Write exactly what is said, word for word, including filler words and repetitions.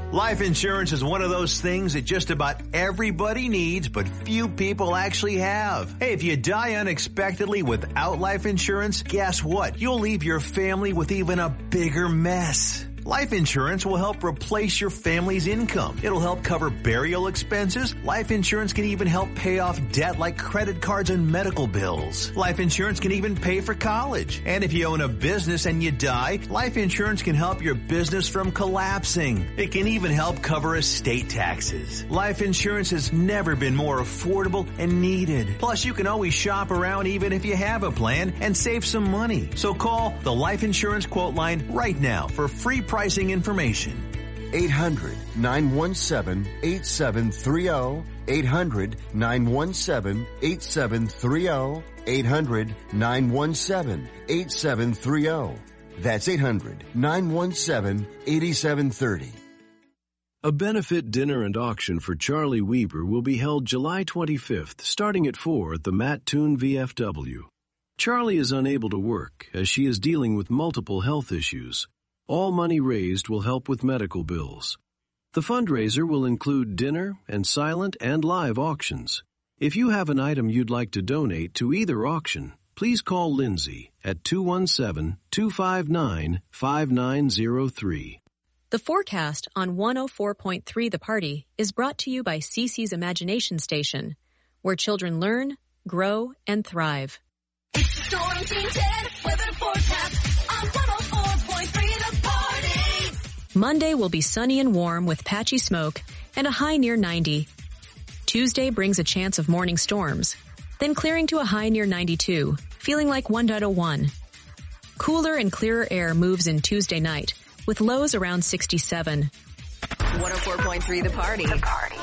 Life insurance is one of those things that just about everybody needs, but few people actually have. Hey, if you die unexpectedly without life insurance, guess what? You'll leave your family with even a bigger mess. Life insurance will help replace your family's income. It'll help cover burial expenses. Life insurance can even help pay off debt like credit cards and medical bills. Life insurance can even pay for college. And if you own a business and you die, life insurance can help your business from collapsing. It can even help cover estate taxes. Life insurance has never been more affordable and needed. Plus, you can always shop around even if you have a plan and save some money. So call the Life Insurance Quote Line right now for free pricing information. eight hundred, nine one seven, eight seven three zero. eight hundred, nine one seven, eight seven three zero. eight hundred, nine one seven, eight seven three zero. That's eight hundred, nine one seven, eight seven three zero. A benefit dinner and auction for Charlie Weber will be held July twenty-fifth, starting at four at the Mattoon V F W. Charlie is unable to work as she is dealing with multiple health issues. All money raised will help with medical bills. The fundraiser will include dinner and silent and live auctions. If you have an item you'd like to donate to either auction, please call Lindsay at two one seven, two five nine, five nine zero three. The forecast on one oh four point three The Party is brought to you by Cece's Imagination Station, where children learn, grow, and thrive. It's the Storm Team ten weather forecast on one oh four point three The Party. Monday will be sunny and warm with patchy smoke and a high near ninety. Tuesday brings a chance of morning storms, then clearing to a high near ninety-two, feeling like one oh one. Cooler and clearer air moves in Tuesday night, with lows around sixty-seven. one oh four point three The Party. The Party.